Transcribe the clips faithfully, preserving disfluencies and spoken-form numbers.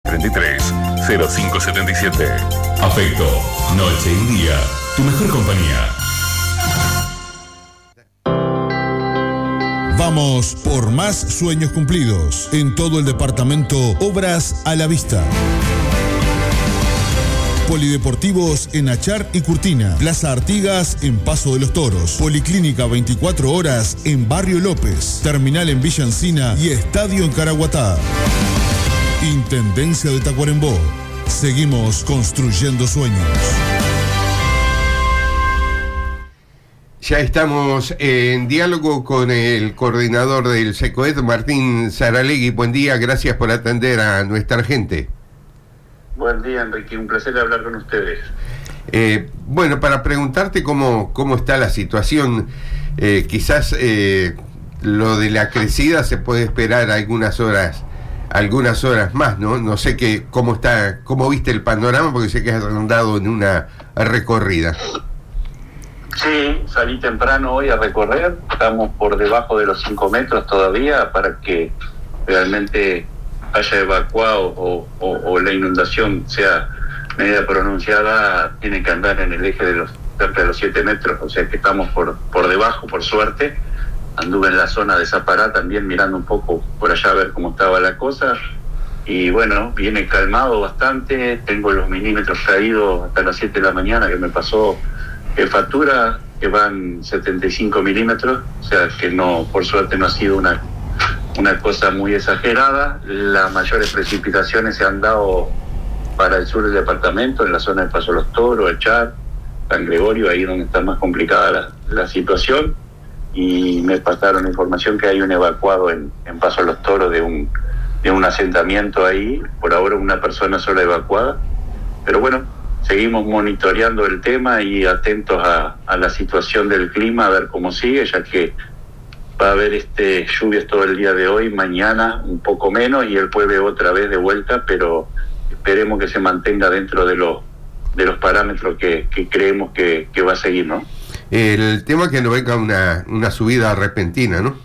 treinta y tres, cero cinco setenta y siete. Afecto, noche y día, tu mejor compañía. Vamos por más sueños cumplidos. En todo el departamento, Obras a la Vista. Polideportivos en Achar y Curtina. Plaza Artigas en Paso de los Toros. Policlínica veinticuatro horas en Barrio López. Terminal en Villa Encina y Estadio en Caraguatá. Intendencia de Tacuarembó. Seguimos construyendo sueños. Ya estamos en diálogo con el coordinador del SECOED, Martín Saralegui. Buen día, gracias por atender a nuestra gente. Buen día, Enrique, un placer hablar con ustedes. Eh, bueno, para preguntarte cómo, cómo está la situación, eh, quizás eh, lo de la crecida se puede esperar algunas horas, algunas horas más, ¿no? No sé qué, cómo está, cómo viste el panorama, porque sé que has andado en una recorrida. Sí, salí temprano hoy a recorrer, estamos por debajo de los cinco metros todavía para que realmente haya evacuado o, o, o la inundación sea media pronunciada, tiene que andar en el eje de los cerca de los siete metros, o sea que estamos por, por debajo, por suerte. Anduve en la zona de Zapará también mirando un poco por allá a ver cómo estaba la cosa, y bueno, viene calmado bastante, tengo los milímetros caídos hasta las siete de la mañana que me pasó jefatura, que van setenta y cinco milímetros, o sea que no, por suerte no ha sido una una cosa muy exagerada. Las mayores precipitaciones se han dado para el sur del departamento, en la zona de Paso Los Toros, Echar, San Gregorio, ahí donde está más complicada la, la situación, y me pasaron información que hay un evacuado en, en Paso Los Toros de un, de un asentamiento ahí, por ahora una persona sola evacuada, pero bueno, seguimos monitoreando el tema y atentos a, a la situación del clima, a ver cómo sigue, ya que va a haber este, lluvias todo el día de hoy, mañana un poco menos y el jueves otra vez de vuelta, pero esperemos que se mantenga dentro de los de los parámetros que, que creemos que, que va a seguir, ¿no? El tema es que no venga una, una subida repentina, ¿no?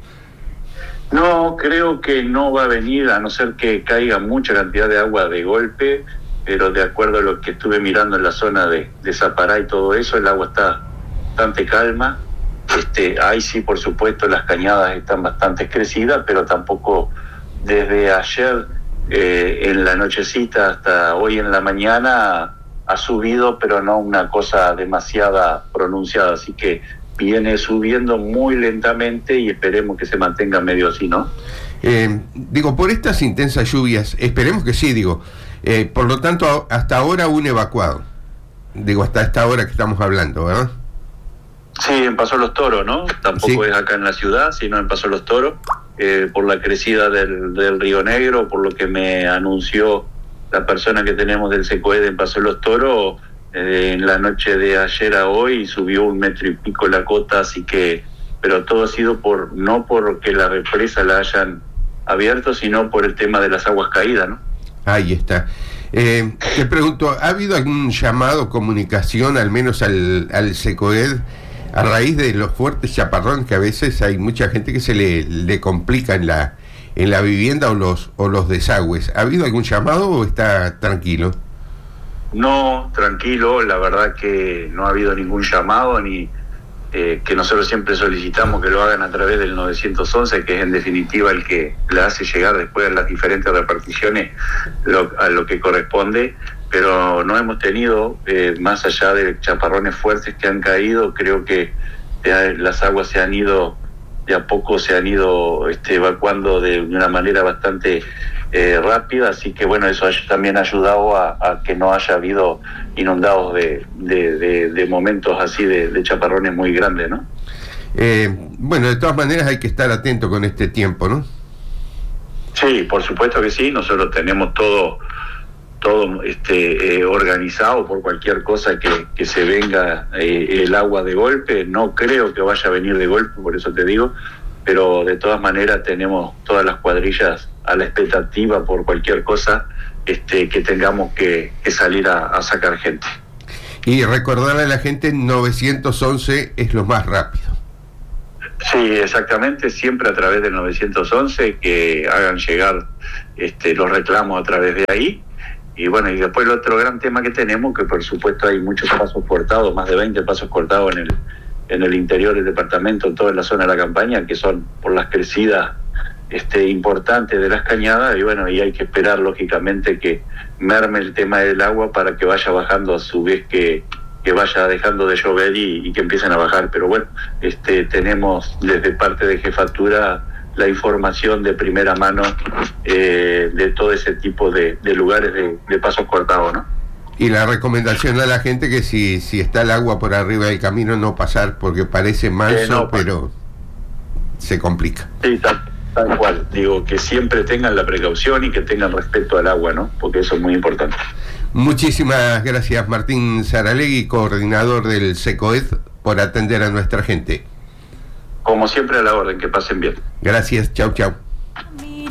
No, creo que no va a venir, a no ser que caiga mucha cantidad de agua de golpe, pero de acuerdo a lo que estuve mirando en la zona de, de Zapará y todo eso, el agua está bastante calma. Este, ahí sí, por supuesto, las cañadas están bastante crecidas, pero tampoco desde ayer eh, en la nochecita hasta hoy en la mañana ha subido, pero no una cosa demasiada pronunciada, así que viene subiendo muy lentamente y esperemos que se mantenga medio así, ¿no? Eh, digo, por estas intensas lluvias, esperemos que sí, digo, eh, por lo tanto, hasta ahora un evacuado, digo, hasta esta hora que estamos hablando, ¿verdad? Sí, en Paso Los Toros, ¿no? Tampoco Sí. es acá en la ciudad, sino en Paso Los Toros, eh, por la crecida del, del Río Negro, por lo que me anunció la persona que tenemos del SECOED en Paso Los Toros, eh, en la noche de ayer a hoy subió un metro y pico la cota, así que, pero todo ha sido por, no porque la represa la hayan abierto, sino por el tema de las aguas caídas, ¿no? Ahí está. Eh, te pregunto, ¿ha habido algún llamado, comunicación, al menos al, al SECOED, a raíz de los fuertes chaparrones que a veces hay mucha gente que se le, le complica en la en la vivienda o los o los desagües? ¿Ha habido algún llamado o está tranquilo? No, tranquilo, la verdad que no ha habido ningún llamado, ni eh, que nosotros siempre solicitamos que lo hagan a través del novecientos once, que es en definitiva el que le hace llegar después a las diferentes reparticiones lo, a lo que corresponde, pero no hemos tenido, eh, más allá de chaparrones fuertes que han caído, creo que eh, las aguas se han ido, de a poco se han ido este, evacuando de una manera bastante eh, rápida, así que bueno, eso también ha ayudado a, a que no haya habido inundados de, de, de, de momentos así de, de chaparrones muy grandes, ¿no? Eh, bueno, de todas maneras hay que estar atento con este tiempo, ¿no? Sí, por supuesto que sí, nosotros tenemos todo todo este eh, organizado por cualquier cosa que, que se venga eh, el agua de golpe. No creo que vaya a venir de golpe, por eso te digo, pero de todas maneras tenemos todas las cuadrillas a la expectativa por cualquier cosa este que tengamos que, que salir a, a sacar gente. Y recordarle a la gente, novecientos once es lo más rápido. Sí, exactamente, siempre a través del nueve once, que hagan llegar este, los reclamos a través de ahí. Y bueno, y después el otro gran tema que tenemos, que por supuesto hay muchos pasos cortados, más de veinte pasos cortados en el, en el interior del departamento, en toda la zona de la campaña, que son por las crecidas este, importantes de las cañadas, y bueno, y hay que esperar lógicamente que merme el tema del agua para que vaya bajando a su vez que, que vaya dejando de llover y, y que empiecen a bajar. Pero bueno, este, tenemos desde parte de jefatura la información de primera mano eh, de todo ese tipo de, de lugares de, de pasos cortados, ¿no? Y la recomendación a la gente que si, si está el agua por arriba del camino no pasar, porque parece manso, eh, no, pero se complica. Sí, tal, tal cual. Digo, que siempre tengan la precaución y que tengan respeto al agua, ¿no? Porque eso es muy importante. Muchísimas gracias, Martín Saralegui, coordinador del SECOED, por atender a nuestra gente. Como siempre, a la orden, que pasen bien. Gracias, chau, chau.